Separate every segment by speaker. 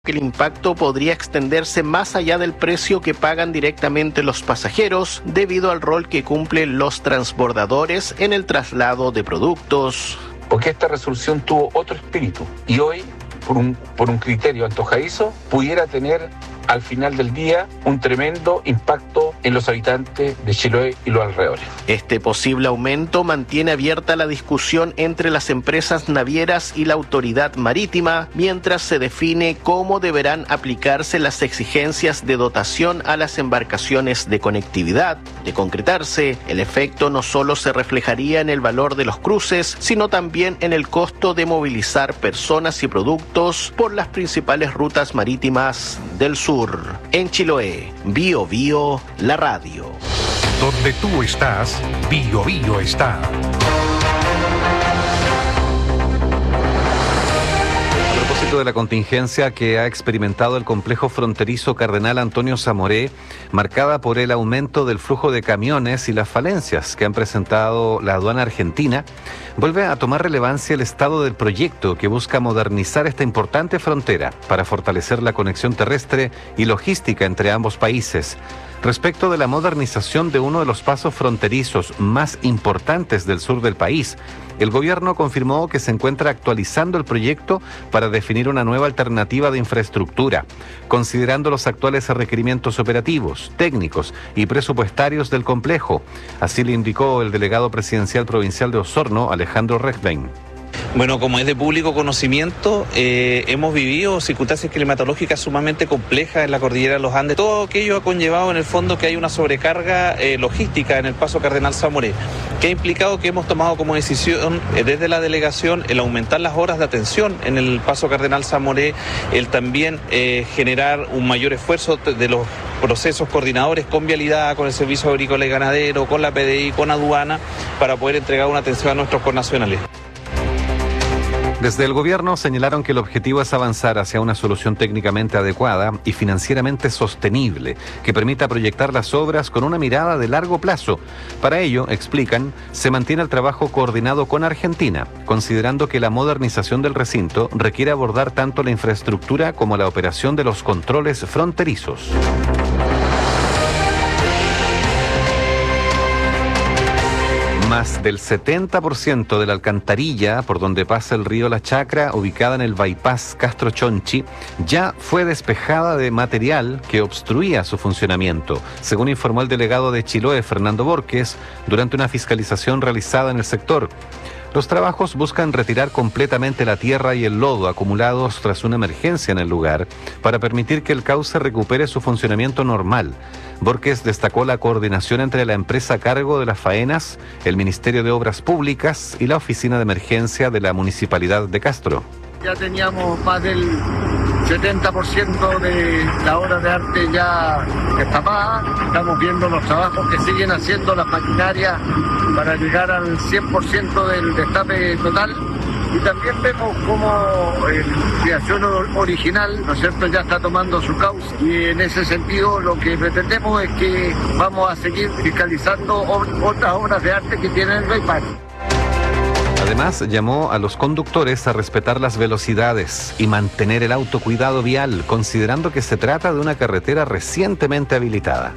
Speaker 1: que el impacto podría extenderse más allá del precio que pagan directamente los pasajeros debido al rol que cumplen los transbordadores en el traslado de productos.
Speaker 2: Porque esta resolución tuvo otro espíritu y hoy, por un criterio antojadizo, pudiera tener al final del día un tremendo impacto en los habitantes de Chiloé y los alrededores.
Speaker 1: Este posible aumento mantiene abierta la discusión entre las empresas navieras y la autoridad marítima, mientras se define cómo deberán aplicarse las exigencias de dotación a las embarcaciones de conectividad. De concretarse, el efecto no solo se reflejaría en el valor de los cruces, sino también en el costo de movilizar personas y productos por las principales rutas marítimas del sur. En Chiloé, Bio Bio, la radio.
Speaker 3: Donde tú estás, Bio Bio está.
Speaker 4: A propósito de la contingencia que ha experimentado el complejo fronterizo Cardenal Antonio Zamoré, marcada por el aumento del flujo de camiones y las falencias que han presentado la aduana argentina, vuelve a tomar relevancia el estado del proyecto que busca modernizar esta importante frontera para fortalecer la conexión terrestre y logística entre ambos países. Respecto de la modernización de uno de los pasos fronterizos más importantes del sur del país, el gobierno confirmó que se encuentra actualizando el proyecto para definir una nueva alternativa de infraestructura, considerando los actuales requerimientos operativos, técnicos y presupuestarios del complejo. Así le indicó el delegado presidencial provincial de Osorno, Alejandro Rechbein.
Speaker 5: Bueno, como es de público conocimiento, hemos vivido circunstancias climatológicas sumamente complejas en la cordillera de los Andes. Todo aquello ha conllevado en el fondo que hay una sobrecarga logística en el paso Cardenal Zamoré, que ha implicado que hemos tomado como decisión desde la delegación el aumentar las horas de atención en el paso Cardenal Zamoré, el también generar un mayor esfuerzo de los procesos coordinadores con vialidad, con el Servicio Agrícola y Ganadero, con la PDI, con aduana, para poder entregar una atención a nuestros connacionales.
Speaker 4: Desde el gobierno señalaron que el objetivo es avanzar hacia una solución técnicamente adecuada y financieramente sostenible, que permita proyectar las obras con una mirada de largo plazo. Para ello, explican, se mantiene el trabajo coordinado con Argentina, considerando que la modernización del recinto requiere abordar tanto la infraestructura como la operación de los controles fronterizos. Más del 70% de la alcantarilla por donde pasa el río La Chacra, ubicada en el bypass Castro Chonchi, ya fue despejada de material que obstruía su funcionamiento, según informó el delegado de Chiloé, Fernando Borges, durante una fiscalización realizada en el sector. Los trabajos buscan retirar completamente la tierra y el lodo acumulados tras una emergencia en el lugar para permitir que el cauce recupere su funcionamiento normal. Borges destacó la coordinación entre la empresa a cargo de las faenas, el Ministerio de Obras Públicas y la Oficina de Emergencia de la Municipalidad de Castro.
Speaker 6: Ya teníamos más del 70% de la obra de arte ya destapada. Estamos viendo los trabajos que siguen haciendo las maquinarias para llegar al 100% del destape total. Y también vemos cómo la creación original, ¿no es cierto?, ya está tomando su cauce. Y en ese sentido lo que pretendemos es que vamos a seguir fiscalizando otras obras de arte que tienen el bypass.
Speaker 4: Además, llamó a los conductores a respetar las velocidades y mantener el autocuidado vial, considerando que se trata de una carretera recientemente habilitada.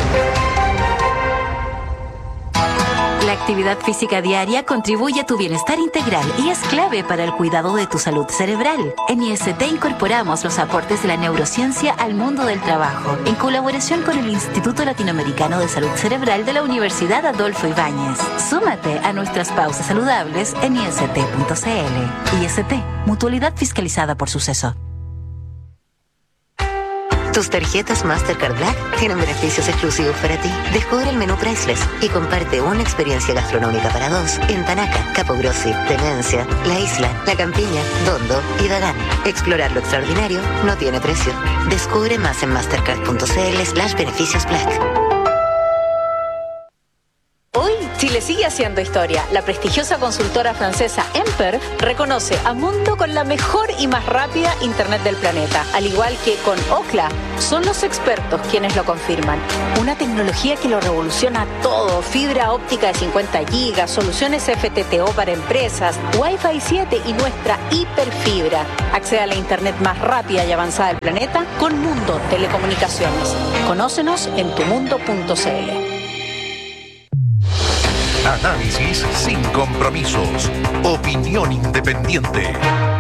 Speaker 7: La actividad física diaria contribuye a tu bienestar integral y es clave para el cuidado de tu salud cerebral. En IST incorporamos los aportes de la neurociencia al mundo del trabajo, en colaboración con el Instituto Latinoamericano de Salud Cerebral de la Universidad Adolfo Ibáñez. Súmate a nuestras pausas saludables en ist.cl. IST, mutualidad fiscalizada por Suceso.
Speaker 8: Tus tarjetas Mastercard Black tienen beneficios exclusivos para ti. Descubre el menú Priceless y comparte una experiencia gastronómica para dos en Tanaca, Capogrossi, Tenencia, La Isla, La Campiña, Dondo y Dagán. Explorar lo extraordinario no tiene precio. Descubre más en mastercard.cl/beneficios Black.
Speaker 9: Hoy, Chile que sigue haciendo historia. La prestigiosa consultora francesa Emper reconoce a Mundo con la mejor y más rápida Internet del planeta. Al igual que con Ookla, son los expertos quienes lo confirman. Una tecnología que lo revoluciona todo. Fibra óptica de 50 gigas, soluciones FTTO para empresas, Wi-Fi 7 y nuestra hiperfibra. Accede a la Internet más rápida y avanzada del planeta con Mundo Telecomunicaciones. Conócenos en tumundo.cl.
Speaker 3: Análisis sin compromisos. Opinión independiente.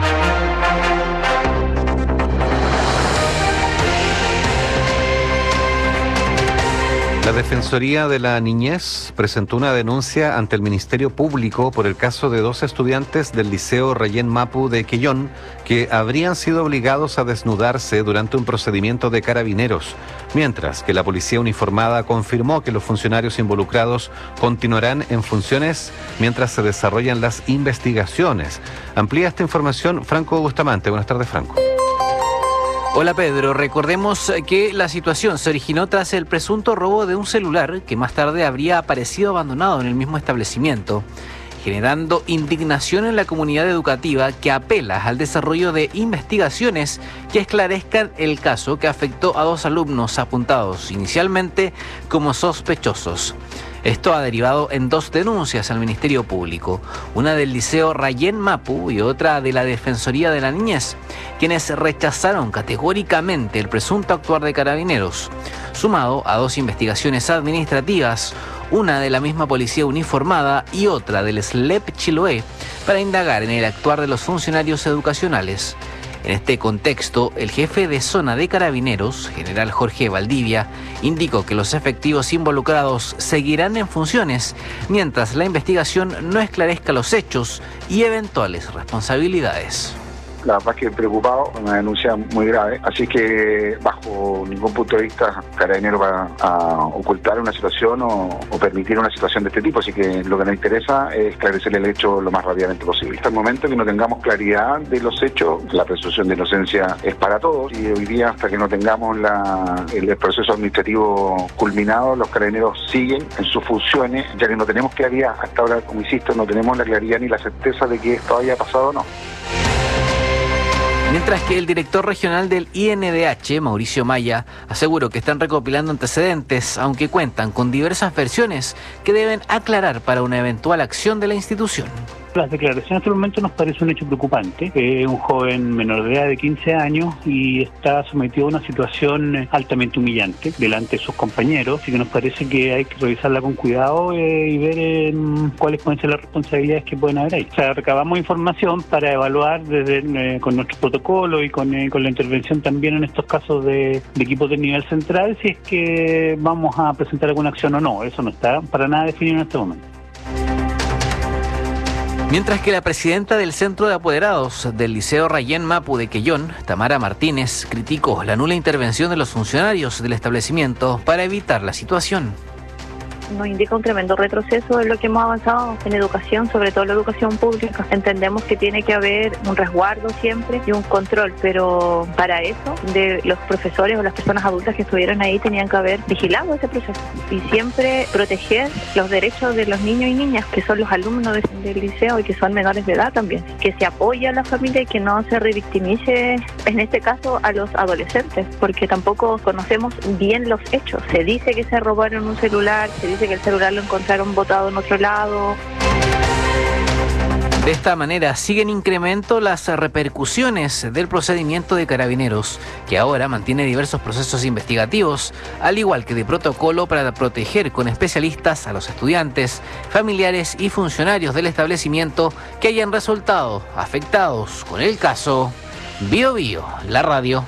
Speaker 4: La Defensoría de la Niñez presentó una denuncia ante el Ministerio Público por el caso de 2 estudiantes del Liceo Rayén Mapu de Quellón que habrían sido obligados a desnudarse durante un procedimiento de carabineros, mientras que la policía uniformada confirmó que los funcionarios involucrados continuarán en funciones mientras se desarrollan las investigaciones. Amplía esta información Franco Bustamante. Buenas tardes, Franco.
Speaker 10: Hola Pedro, recordemos que la situación se originó tras el presunto robo de un celular que más tarde habría aparecido abandonado en el mismo establecimiento, generando indignación en la comunidad educativa que apela al desarrollo de investigaciones que esclarezcan el caso que afectó a 2 alumnos apuntados inicialmente como sospechosos. Esto ha derivado en 2 denuncias al Ministerio Público, una del Liceo Rayén Mapu y otra de la Defensoría de la Niñez, quienes rechazaron categóricamente el presunto actuar de carabineros, sumado a 2 investigaciones administrativas, una de la misma policía uniformada y otra del SLEP Chiloé, para indagar en el actuar de los funcionarios educacionales. En este contexto, el jefe de zona de Carabineros, general Jorge Valdivia, indicó que los efectivos involucrados seguirán en funciones mientras la investigación no esclarezca los hechos y eventuales responsabilidades.
Speaker 11: La verdad que preocupado, una denuncia muy grave, así que bajo ningún punto de vista Carabineros va a ocultar una situación o permitir una situación de este tipo, así que lo que nos interesa es esclarecer el hecho lo más rápidamente posible. Hasta el momento que no tengamos claridad de los hechos, la presunción de inocencia es para todos y hoy día hasta que no tengamos el proceso administrativo culminado, los Carabineros siguen en sus funciones, ya que no tenemos claridad, hasta ahora, como insisto, no tenemos la claridad ni la certeza de que esto haya pasado o no.
Speaker 10: Mientras que el director regional del INDH, Mauricio Maya, aseguró que están recopilando antecedentes, aunque cuentan con diversas versiones que deben aclarar para una eventual acción de la institución.
Speaker 12: Las declaraciones hasta el momento nos parece un hecho preocupante. Un joven menor de edad de 15 años y está sometido a una situación altamente humillante delante de sus compañeros, así que nos parece que hay que revisarla con cuidado y ver cuáles pueden ser las responsabilidades que pueden haber ahí. O sea, recabamos información para evaluar con nuestro protocolo y con la intervención también en estos casos de equipos de nivel central si es que vamos a presentar alguna acción o no. Eso no está para nada definido en este momento.
Speaker 10: Mientras que la presidenta del Centro de Apoderados del Liceo Rayén Mapu de Quellón, Tamara Martínez, criticó la nula intervención de los funcionarios del establecimiento para evitar la situación.
Speaker 13: Nos indica un tremendo retroceso en lo que hemos avanzado en educación, sobre todo la educación pública. Entendemos que tiene que haber un resguardo siempre y un control, pero para eso de los profesores o las personas adultas que estuvieron ahí tenían que haber vigilado ese proceso y siempre proteger los derechos de los niños y niñas que son los alumnos del liceo y que son menores de edad también, que se apoye a la familia y que no se revictimice en este caso a los adolescentes, porque tampoco conocemos bien los hechos. Se dice que se robaron un celular, se dice que el celular lo encontraron botado en otro lado.
Speaker 10: De esta manera siguen en incremento las repercusiones del procedimiento de Carabineros, que ahora mantiene diversos procesos investigativos, al igual que de protocolo para proteger con especialistas a los estudiantes, familiares y funcionarios del establecimiento que hayan resultado afectados con el caso. Bio Bio, la radio.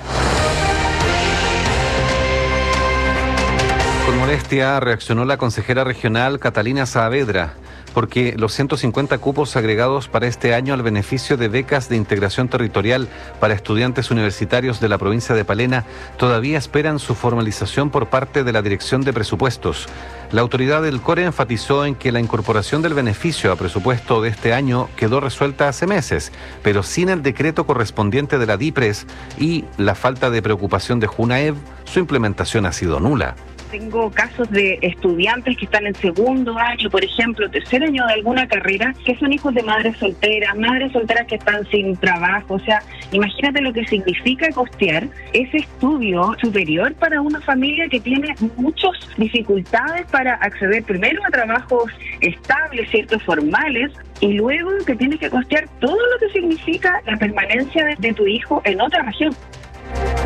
Speaker 4: Con molestia reaccionó la consejera regional Catalina Saavedra porque los 150 cupos agregados para este año al beneficio de becas de integración territorial para estudiantes universitarios de la provincia de Palena todavía esperan su formalización por parte de la Dirección de Presupuestos. La autoridad del CORE enfatizó en que la incorporación del beneficio a presupuesto de este año quedó resuelta hace meses, pero sin el decreto correspondiente de la DIPRES y la falta de preocupación de Junaev, su implementación ha sido nula.
Speaker 14: Tengo casos de estudiantes que están en segundo año, por ejemplo, tercer año de alguna carrera, que son hijos de madres solteras que están sin trabajo. O sea, imagínate lo que significa costear ese estudio superior para una familia que tiene muchas dificultades para acceder primero a trabajos estables, ciertos formales, y luego que tienes que costear todo lo que significa la permanencia de tu hijo en otra región.